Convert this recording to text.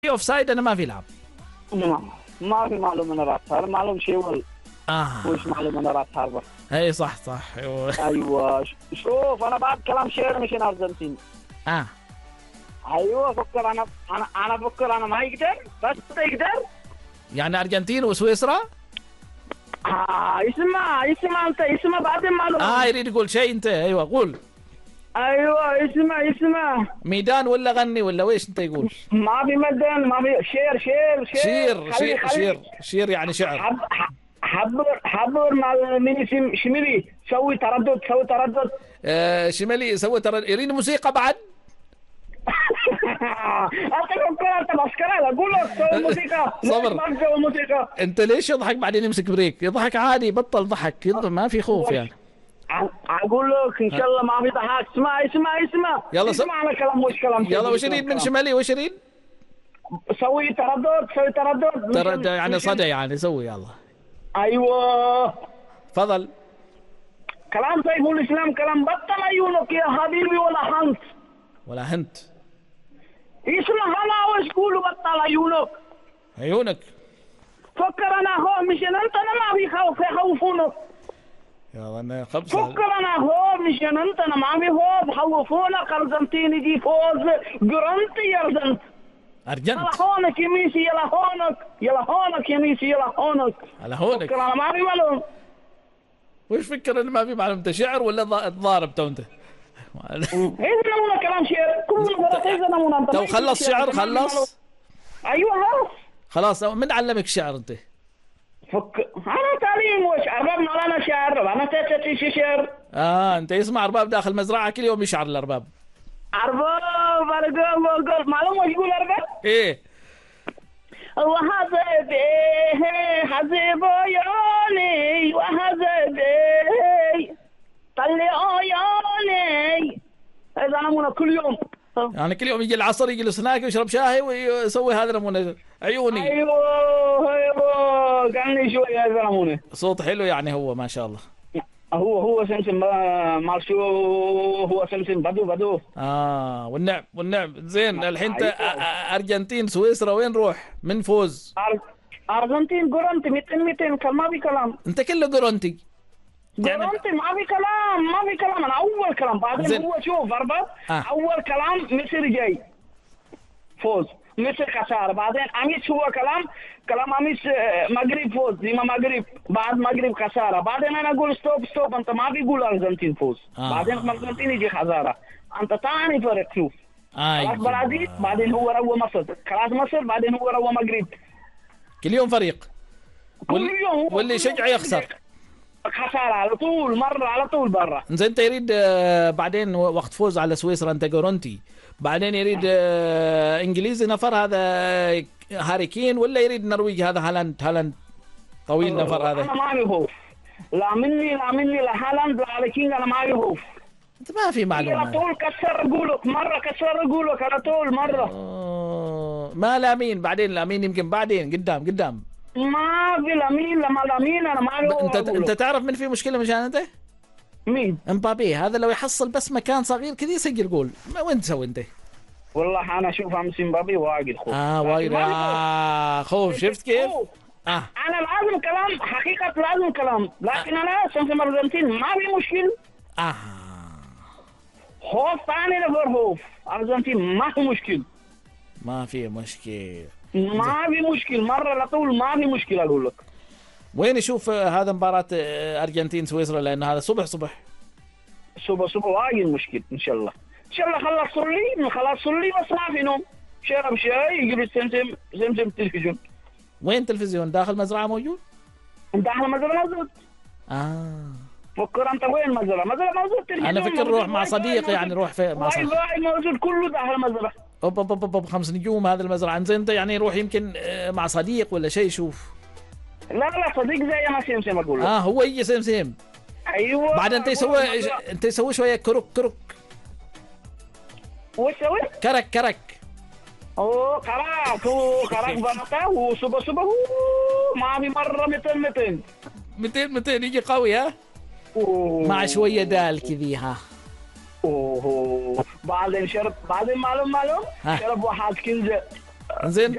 اوف سايد انا ما في لعب. ما في معلومه انا راس هذا معلوم شيء وش معلومه انا راس هذا. اي صح ايوه شوف انا بعد كلام شير مش ارجنتين. ايوه فكر انا بفكر انا ما يقدر بس يقدر يعني ارجنتين وسويسرا. اسمع انت اسمع بعدين معلومه. يريد يقول شيء انت. ايوه قول. ايوه اسمع ميدان ولا غني ولا ويش انت يقول؟ ما في ميدان ما في شير يعني شعر. حبر مع مين شمالي سوي تردد شمالي سوي تردد. يريد موسيقى بعد. انت مسكره اقول لك سوي موسيقى. صبر انت ليش يضحك بعدين يمسك بريك؟ يضحك عادي بطل ضحك ما في خوف يعني. اقول لك ان شاء الله ما في ضحك. اسمع يلا اسمع على كلام وش كلام. يلا وش يريد من شمالي وش يريد؟ سوي تردد يعني صدى يعني سوي يلا. ايوه تفضل. كلام سيف الاسلام كلام بطل عيونك يا حبيبي ولا هنت اسمع انا وش تقولوا بطل عيونك فكر انا هو مش انت انا ما في خوف يخوفونك. يلا انا خبص فكر انا هو مش انت انا ما في خوف يخوفونك. ارجنتين يجي فوز جرانتي ارجنت. يلا هونك يا ميسي يلا هونك يا ميسي يلا هونك. فكر انا ما في معلوم. وش فكر انه ما في معلوم؟ انت شعر ولا تضارب تو انت؟ ايه نمونا كلام شعر كل نمونا انت. تو خلص شعر خلص. ايوه خلاص من علمك الشعر انت؟ انا تعليم وش اربابنا لنا شعر انا تاتي شعر. انت يسمع ارباب داخل مزرعه كل يوم يشعر الارباب. ارباب معلوم وش يقول ارباب؟ ايه وحزبي حزب عيوني وحزبي طلع عيوني. هذا نمونا كل يوم يعني كل يوم يجي العصر يجلس هناك ويشرب شاي ويسوي هذا نمونه عيوني. ايوه قالني شوي هذا نمونه. صوت حلو يعني هو ما شاء الله. هو سمسم مال شو هو سمسم بدو. والنعم زين. الحين انت ارجنتين سويسرا وين نروح من فوز؟ ارجنتين جورنتي 200 كلام ما في كلام. انت كله جورنتي جورنتي ما في كلام انا اول كلام بعدين هو شوف ارباب. اول كلام مصر جاي فوز مصر خساره بعدين اميس هو كلام اميس مغرب فوز زي ما مغرب بعد مغرب خساره بعدين انا اقول ستوب انت ما بيقول ارجنتين فوز. بعدين ارجنتين يجي خساره انت ثاني فرق شوف. خلاص برازيل بعدين هو روى مصر خلاص مصر بعدين هو روى مغرب. كل يوم فريق واللي يشجع يخسر خساره على طول مره على طول برا. زين انت يريد بعدين وقت فوز على سويسرا انت جورنتي بعدين يريد انجليزي نفر هذا هاري كين ولا يريد نرويج هذا هالاند طويل نفر هذا؟ انا ما خوف لا مني لا هالاند لا هاري كين انا ما خوف. انت ما في معلومه على طول كسر رجولك على طول مره. ما لامين بعدين لامين يمكن بعدين قدام ما في لامين انا ما له. انت تعرف من في مشكله مشان انت؟ مين؟ امبابي هذا لو يحصل بس مكان صغير كذا يسجل جول. وين تسوي انت؟ والله انا اشوف امس امبابي واجد خوف. واجد خوف. شفت كيف؟ انا لازم كلام حقيقه لازم كلام لكن انا سمسم ارجنتين ما في مشكل. خوف ثاني نفر خوف ارجنتين ما في مشكل. ما في مشكل مره لطول ما في مشكله اقول لك. وين يشوف هذا مباراة أرجنتين سويسرا لأن هذا صبح واجد مشكل. إن شاء الله خلاص صلي بس ما في نوم شرب شاي يجيب سمسم التلفزيون. وين تلفزيون؟ داخل مزرعة موجود؟ داخل مزرعة موجود. فكر أنت وين مزرعة موجود تلفزيون. أنا فكر روح مع صديق يعني روح مع صديق موجود كله داخل مزرعة. أوب 5 نجوم هذا المزرعة. زين أنت يعني يروح يمكن مع صديق ولا شيء شوف. لا صديق زي ما سمسم اقول. هو يجي سمسم. ايوه بعد انت يسوي شويه كرك. وش يسوي؟ كرك. كرك بنتا وصبح ما في مره 200 يجي قوي ها. مع شويه دال كذي ها. بعدين شرب بعدين معلوم شرب واحد كنزه. زين